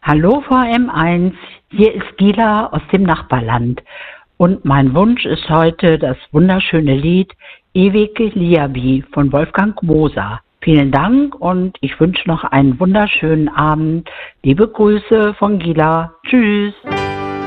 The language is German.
Hallo VM1, hier ist Gila aus dem Nachbarland und mein Wunsch ist heute das wunderschöne Lied Ewige Liabi von Wolfgang Moser. Vielen Dank und ich wünsche noch einen wunderschönen Abend. Liebe Grüße von Gila. Tschüss.